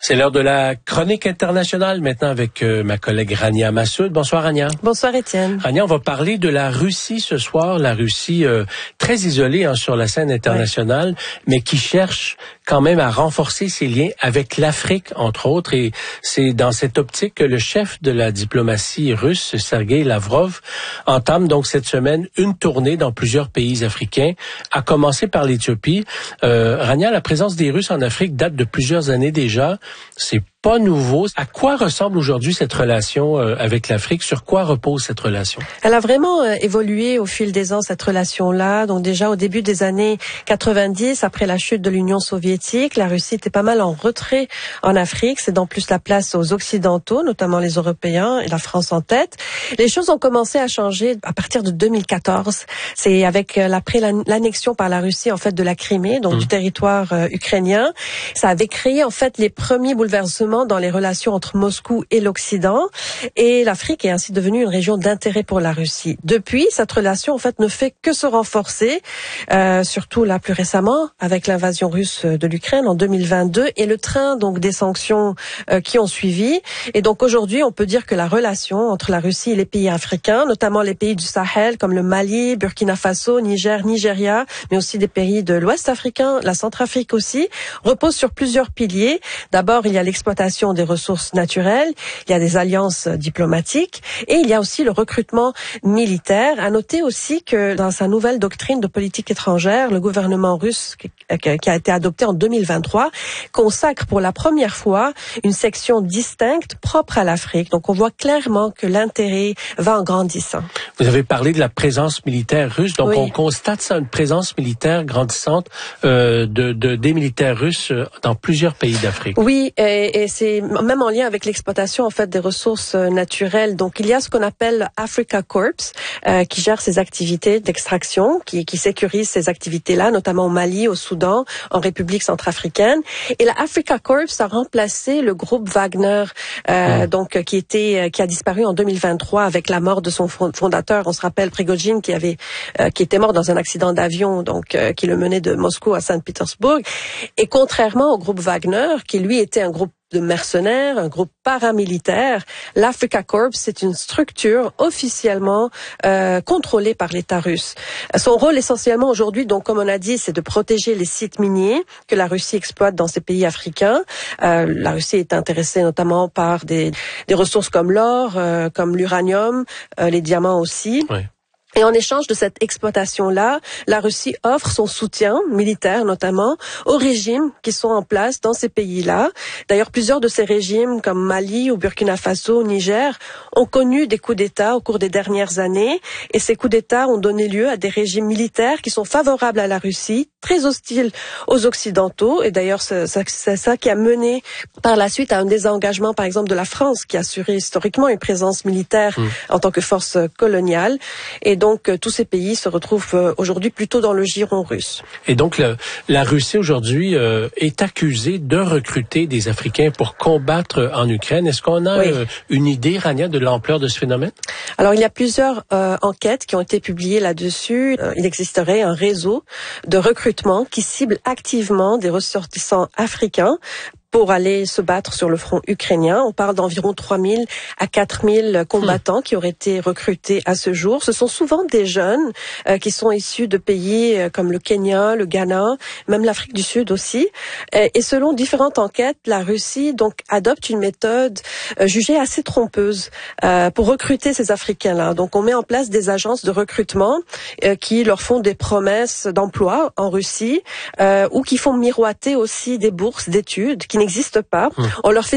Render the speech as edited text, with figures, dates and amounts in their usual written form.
C'est l'heure de la chronique internationale maintenant avec ma collègue Rania Massoud. Bonsoir Rania. Bonsoir Étienne. Rania, on va parler de la Russie ce soir. La Russie très isolée sur la scène internationale, mais qui cherche quand même à renforcer ses liens avec l'Afrique, entre autres. Et c'est dans cette optique que le chef de la diplomatie russe, Sergueï Lavrov, entame donc cette semaine une tournée dans plusieurs pays africains, à commencer par l'Éthiopie. Rania, la présence des Russes en Afrique date de plusieurs années déjà. C'est pas nouveau. À quoi ressemble aujourd'hui cette relation avec l'Afrique? Sur quoi repose cette relation? Elle a vraiment évolué au fil des ans, cette relation-là. Donc déjà au début des années 90, après la chute de l'Union soviétique, la Russie était pas mal en retrait en Afrique. C'est donc plus la place aux Occidentaux, notamment les Européens et la France en tête. Les choses ont commencé à changer à partir de 2014. C'est avec après l'annexion par la Russie en fait de la Crimée, donc du territoire ukrainien. Ça avait créé en fait les premiers bouleversements dans les relations entre Moscou et l'Occident, et l'Afrique est ainsi devenue une région d'intérêt pour la Russie. Depuis, cette relation en fait ne fait que se renforcer, surtout là plus récemment avec l'invasion russe de l'Ukraine en 2022 et le train donc des sanctions qui ont suivi. Et donc aujourd'hui, on peut dire que la relation entre la Russie et les pays africains, notamment les pays du Sahel comme le Mali, Burkina Faso, Niger, Nigeria, mais aussi des pays de l'Ouest africain, la Centrafrique aussi, repose sur plusieurs piliers. D'abord, il y a l'exploitation des ressources naturelles, il y a des alliances diplomatiques et il y a aussi le recrutement militaire. À noter aussi que dans sa nouvelle doctrine de politique étrangère, le gouvernement russe qui a été adopté en 2023 consacre pour la première fois une section distincte propre à l'Afrique. Donc on voit clairement que l'intérêt va en grandissant. Vous avez parlé de la présence militaire russe, donc oui. On constate ça, une présence militaire grandissante des militaires russes dans plusieurs pays d'Afrique. Oui, et c'est même en lien avec l'exploitation en fait des ressources naturelles. Donc il y a ce qu'on appelle Africa Corps qui gère ces activités d'extraction, qui sécurise ces activités-là, notamment au Mali, au Soudan, en République centrafricaine. Et la Africa Corps a remplacé le groupe Wagner, donc qui a disparu en 2023 avec la mort de son fondateur. On se rappelle Prigojine qui était mort dans un accident d'avion, donc qui le menait de Moscou à Saint-Pétersbourg. Et contrairement au groupe Wagner, qui lui était un groupe de mercenaires, un groupe paramilitaire, l'Africa Corps, c'est une structure officiellement contrôlée par l'État russe. Son rôle essentiellement aujourd'hui, donc comme on a dit, c'est de protéger les sites miniers que la Russie exploite dans ces pays africains. La Russie est intéressée notamment par des ressources comme l'or, comme l'uranium, les diamants aussi. Oui. Et en échange de cette exploitation-là, la Russie offre son soutien militaire, notamment, aux régimes qui sont en place dans ces pays-là. D'ailleurs, plusieurs de ces régimes, comme Mali ou Burkina Faso, Niger, ont connu des coups d'État au cours des dernières années. Et ces coups d'État ont donné lieu à des régimes militaires qui sont favorables à la Russie, très hostiles aux Occidentaux. Et d'ailleurs, c'est ça qui a mené par la suite à un désengagement, par exemple, de la France, qui a assuré historiquement une présence militaire en tant que force coloniale. Et donc, tous ces pays se retrouvent aujourd'hui plutôt dans le giron russe. Et donc, la Russie aujourd'hui est accusée de recruter des Africains pour combattre en Ukraine. Est-ce qu'on a une idée, Rania, de l'ampleur de ce phénomène? Alors, il y a plusieurs enquêtes qui ont été publiées là-dessus. Il existerait un réseau de recrutement qui cible activement des ressortissants africains pour aller se battre sur le front ukrainien. On parle d'environ 3000 à 4000 combattants qui auraient été recrutés à ce jour. Ce sont souvent des jeunes qui sont issus de pays comme le Kenya, le Ghana, même l'Afrique du Sud aussi. Et selon différentes enquêtes, la Russie donc adopte une méthode jugée assez trompeuse pour recruter ces Africains-là. Donc on met en place des agences de recrutement qui leur font des promesses d'emploi en Russie ou qui font miroiter aussi des bourses d'études qui n'existent pas. On leur fait